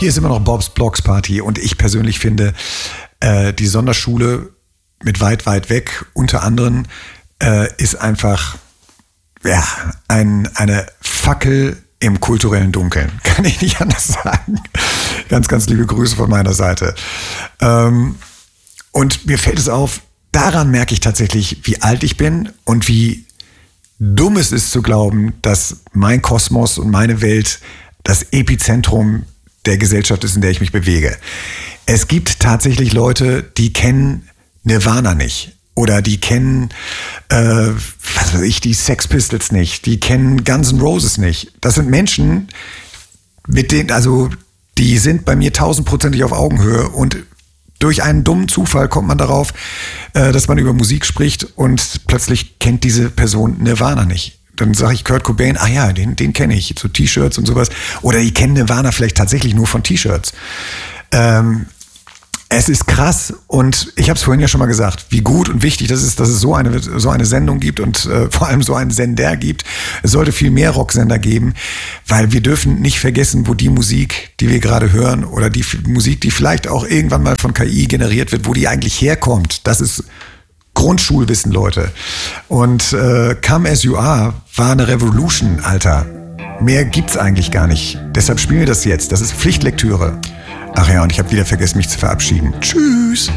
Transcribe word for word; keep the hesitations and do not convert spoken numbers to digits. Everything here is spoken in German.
Hier ist immer noch Bob's Blocks Party und ich persönlich finde, äh, die Sonderschule mit weit, weit weg unter anderem äh, ist einfach ja, ein, eine Fackel im kulturellen Dunkeln. Kann ich nicht anders sagen. Ganz, ganz liebe Grüße von meiner Seite. Ähm, und mir fällt es auf, daran merke ich tatsächlich, wie alt ich bin und wie dumm es ist zu glauben, dass mein Kosmos und meine Welt das Epizentrum der Gesellschaft ist, in der ich mich bewege. Es gibt tatsächlich Leute, die kennen Nirvana nicht. Oder die kennen, äh, was weiß ich, die Sex Pistols nicht. Die kennen Guns N' Roses nicht. Das sind Menschen, mit denen, also, die sind bei mir tausendprozentig auf Augenhöhe. Und durch einen dummen Zufall kommt man darauf, äh, dass man über Musik spricht und plötzlich kennt diese Person Nirvana nicht. Dann sage ich Kurt Cobain, ah ja, den, den kenne ich, so T-Shirts und sowas. Oder die kennen Nirvana vielleicht tatsächlich nur von T-Shirts. Ähm, Es ist krass und ich habe es vorhin ja schon mal gesagt, wie gut und wichtig das ist, dass es so eine, so eine Sendung gibt und äh, vor allem so einen Sender gibt. Es sollte viel mehr Rocksender geben, weil wir dürfen nicht vergessen, wo die Musik, die wir gerade hören oder die F- Musik, die vielleicht auch irgendwann mal von K I generiert wird, wo die eigentlich herkommt. Das ist Grundschulwissen, Leute. Und äh, Come As You Are war eine Revolution, Alter. Mehr gibt's eigentlich gar nicht. Deshalb spielen wir das jetzt. Das ist Pflichtlektüre. Ach ja, und ich habe wieder vergessen, mich zu verabschieden. Tschüss.